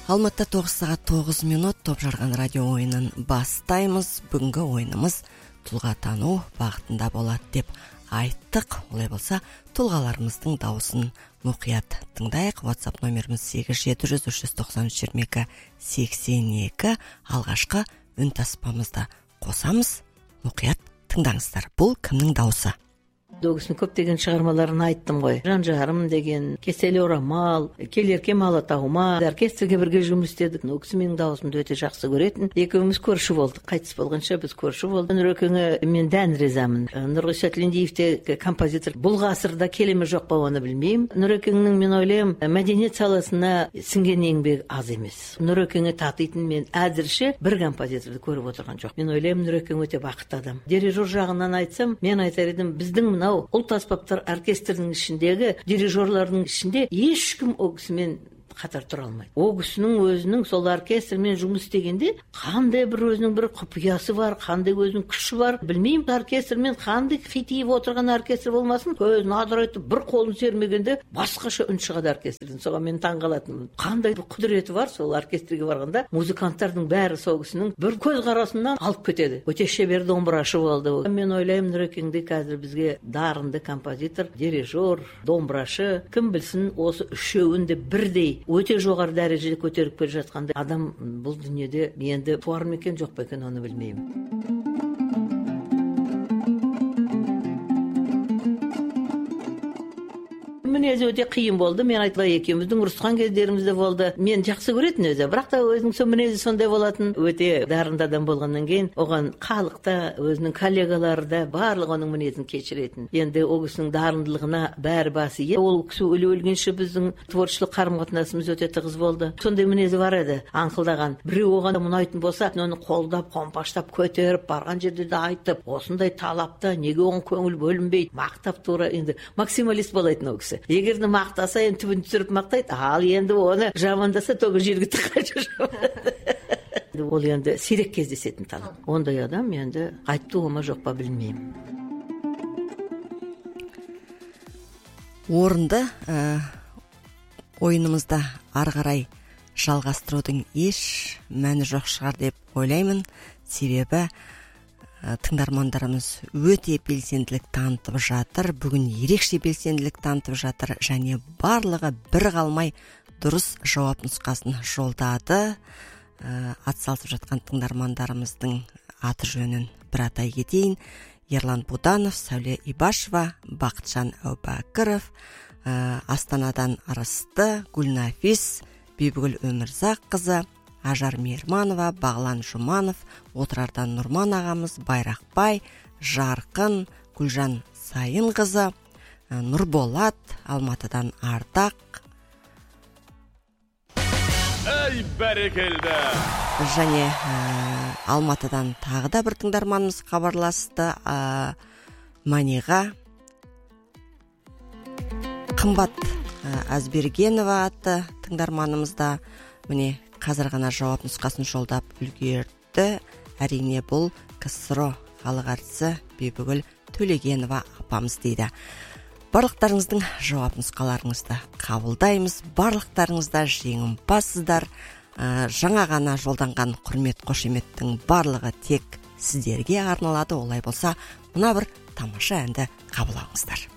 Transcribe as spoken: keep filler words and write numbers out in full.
Алматыда тогуз саат тогуз минут. Топ жарган радио оюнун бастаймыз. Бүгүнкү оюнубуз тулга тануу багытында болот деп айттык. Олай болса, тулгаларыбыздын дауысын мукуят тыңдайык. WhatsApp номерибиз сегиз жети жүз үч жүз токсон үч жыйырма эки сексен эки. Алгашкы үн таспамызды косамыз. Мукуят тыңдаңыздар. Бул кимдин дауысы? Дөгүстүн көптөгөн чыгармаларын айттым ғой. Жан жарым деген, Кесели орамал, Келерке мала тагыма, оркестрге бирге жұмыс істедик. Ол киши менин даусумду өтө жакшы көрөтүн. Экөөбүз көршү болдук. Кайтыс болгончо биз көршү болдук. Нурекеңе мен дән ризамын. Нургулча Тилендиевде композитор. Бул гасырда келеме жок болғанын билмейм. Нурекеңнин мен ойлойм, мәдениет саласына сиңген еңбек аз эмес. Нурекеңе татыйтын мен азырчы бир композиторду көрүп отурган жок. Мен ойлойм, Нурекең өтө бакыттуу адам. Дирижер жагынан айтсам, мен айтар едим, биздин мына Улт аспаптар оркестринин ичиндеги дирижерлордун ичинде эч ким о кишимен катар тура алмайт. О кишинин өзүнүн сол оркестр менен жумуш істегенде кандай бир өзүнүн бир купуясы бар, кандай өзүнүн күчү бар, билмейм. Оркестр менен кандай хитип отурган оркестр болмасын, көзүн адырайтып бир колун сермегенде башкача үн чыгат оркестрден. Сога мен таң калатмын. Кандай бир кудурети бар сол оркестрге барганда, музыканттардын баары сол кишинин бир көз карасынан алып кетеди. Өтө шебер домбурашы болду. Мен ойлойм, Нурекеңди азыр бизге дарынды композитор, дирижер, домбурашы, ким билсин, осы үшөөүн да бирдей өтө жогору дарежеде көтөрүп келе жатканда адам бул дүйнөдө менде туар мекен жок бекен, аны билмейм. Мүнөзү өтө кыйын болду. Мен айтпай экөөбүздүн урушкан кездерибизде болду. Мен жакшы көрөтүн өзү, бирок да өзүнүн со мүнөзү сондай болатын. Өтө дарынды адам болгондон кийин оган калыкта, өзүнүн коллегалары да баардыгы анын мүнөзүн кечиретін. Энди о кишинин дарындылыгына баары басы ие. Ол киши өлүп өлгөнчө биздин творчулук карым-катнашыбыз өтө тыгыз болду. Сондай мүнөзү бар эди, аңкылдаган. Бирөө оган мунайтын болса, аны колдоп, компаштап, көтөрүп, барган жерде да айтып, осундай талапта эмнеге оң көңүл бөлүнбөйт, мактап туура. Энди максималист болойтун о киши. Эгерде мактаса, эми түбүн түзүрүп мактайт, ал энди оны жамандаса тогу жерге тыкачыр. Ол энди сирек кездесетін талап. Ондай адам энди кайтты ома жокпа билмейм. Орынды оюнумузда ары карай жалгастыруудун эч мәни жок шығар деп ойлаймын. Себеби тыңдармандарымыз өте белсенділік танытып жатыр. Бүгін ерекше белсенділік танытып жатыр және барлығы бір қалмай дұрыс жауап нұсқасын жолдады. Атсалысып жатқан тыңдармандарымыздың аты жөнін бір атай кетейін. Ерлан Буданов, Сәуле Ибашева, Бақытжан Әубәкіров, Астанадан Арысты, Гүлнафис, Бибігүл Өмірзақ қызы, Ажар Мейірманова, Бағлан Жұманов, Отырардан Нұрман ағамыз, Байрақбай, Жарқын, Гүлжан Сайын қызы, Нұрболат, Алматыдан Ардақ. Эй, бәрекелді! Және Алматыдан тағы да бір тыңдарманымыз хабарласты. Маниға Қымбат Әзбергенова атты тыңдарманымызда міне қазір ғана жауап нұсқасын жолдап үлгерді. Әрине бұл КСРО халық әртісі Бибігүл Төлегенова апамыз дейді. Барлықтарыңыздың жауап нұсқаларыңызды қабылдаймыз. Барлықтарыңызда жеңімпазсыздар. Жаңа ғана жолданған құрмет қошеметтің барлығы тек сіздерге арналады. Олай болса, мына бір тамаша әнді қабылдаңыздар.